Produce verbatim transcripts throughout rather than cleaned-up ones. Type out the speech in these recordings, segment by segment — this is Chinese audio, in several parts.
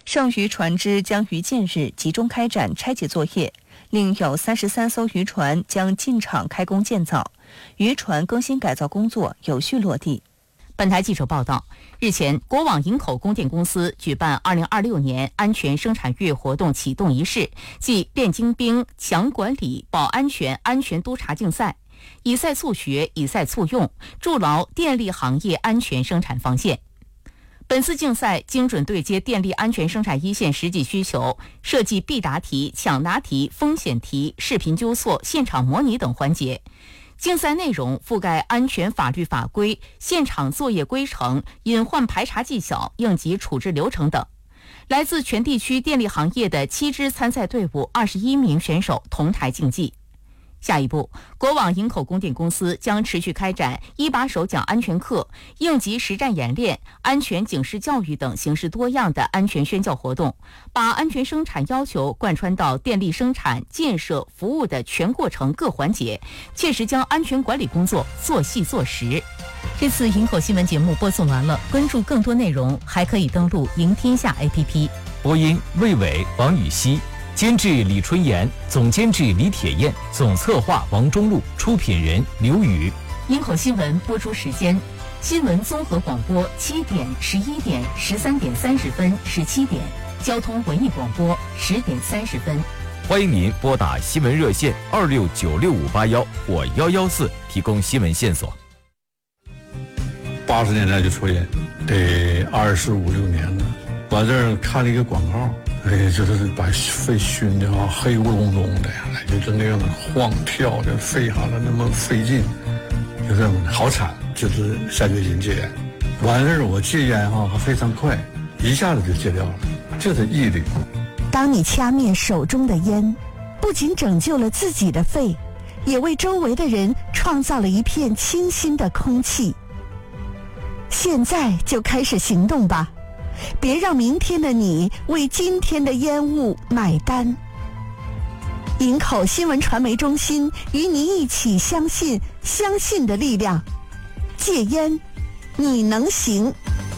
剩余船只将于近日集中开展拆解作业，另有三十三艘渔船将进场开工建造，渔船更新改造工作有序落地。 本台记者报道，日前，国网营口供电公司举办二零二六年安全生产月活动启动仪式暨练精兵强管理保安全安全督查竞赛，以赛促学，以赛促用，筑牢电力行业安全生产防线。本次竞赛精准对接电力安全生产一线实际需求，设计必答题、抢答题、风险题、视频纠错、现场模拟等环节。竞赛内容覆盖安全法律法规、现场作业规程、隐患排查技巧、应急处置流程等。来自全地区电力行业的七支参赛队伍，二十一名选手同台竞技。下一步，国网营口供电公司将持续开展一把手讲安全课、应急实战演练、安全警示教育等形式多样的安全宣教活动，把安全生产要求贯穿到电力生产、建设、服务的全过程各环节，切实将安全管理工作做细做实。这次营口新闻节目播送完了，关注更多内容还可以登录赢天下 A P P。 播音魏伟、王雨熙。监制李春妍，总监制李铁燕，总策划王中路，出品人刘宇。 营口新闻播出时间：新闻综合广播七点、十一点、十三点三十分、十七点；交通文艺广播十点三十分。 欢迎您拨打新闻热线二六九六五八幺或幺幺四提供新闻线索。 八十年代就抽烟，得二十五六年了。我这儿看了一个广告。哎呀，就是把肺熏的啊，黑咕隆咚的，哎，就是那样的晃跳的，肺哈的那么费劲，就这么好惨。就是下决心戒烟，完事儿我戒烟哈还非常快，一下子就戒掉了，这是毅力。 当你掐灭手中的烟，不仅拯救了自己的肺，也为周围的人创造了一片清新的空气。现在就开始行动吧。别让明天的你为今天的烟雾买单。营口新闻传媒中心与你一起相信相信的力量，戒烟，你能行。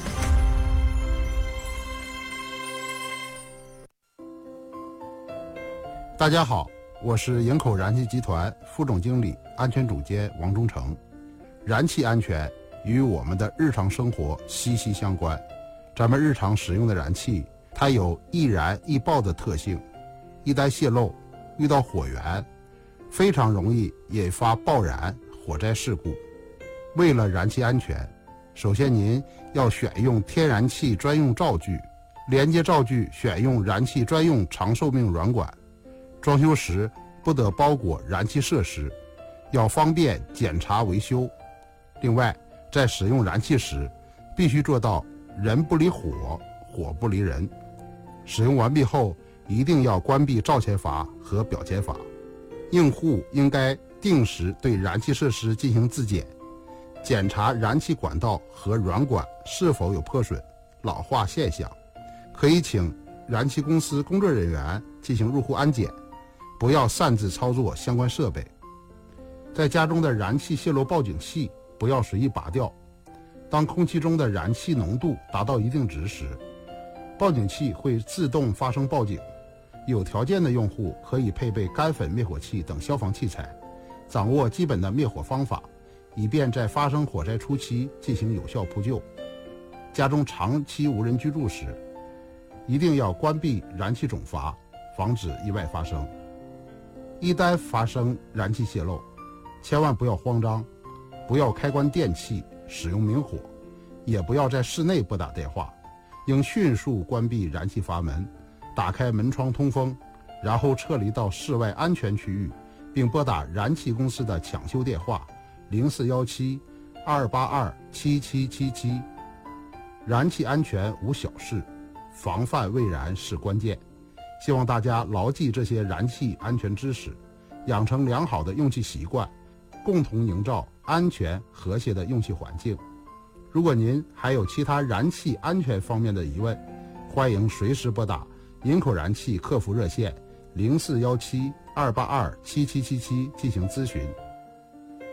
大家好，我是营口燃气集团副总经理、安全总监王忠成。燃气安全与我们的日常生活息息相关。咱们日常使用的燃气，它有易燃易爆的特性，一旦泄漏，遇到火源，非常容易引发爆燃、火灾事故。为了燃气安全，首先您要选用天然气专用灶具，连接灶具选用燃气专用长寿命软管。装修时不得包裹燃气设施，要方便检查维修。另外，在使用燃气时，必须做到人不离火，火不离人。使用完毕后，一定要关闭灶前阀和表前阀。用户应该定时对燃气设施进行自检，检查燃气管道和软管是否有破损、老化现象。可以请燃气公司工作人员进行入户安检，不要擅自操作相关设备。在家中的燃气泄漏报警器不要随意拔掉。当空气中的燃气浓度达到一定值时，报警器会自动发生报警。有条件的用户可以配备干粉灭火器等消防器材，掌握基本的灭火方法，以便在发生火灾初期进行有效扑救。家中长期无人居住时，一定要关闭燃气总阀，防止意外发生。一旦发生燃气泄漏，千万不要慌张，不要开关电器使用明火，也不要在室内拨打电话，应迅速关闭燃气阀门，打开门窗通风，然后撤离到室外安全区域，并拨打燃气公司的抢修电话零四一七二八二七七七七。燃气安全无小事，防范未然是关键。希望大家牢记这些燃气安全知识，养成良好的用气习惯，共同营造安全和谐的用气环境。如果您还有其他燃气安全方面的疑问，欢迎随时拨打营口燃气客服热线零四一七二八二七七七七进行咨询。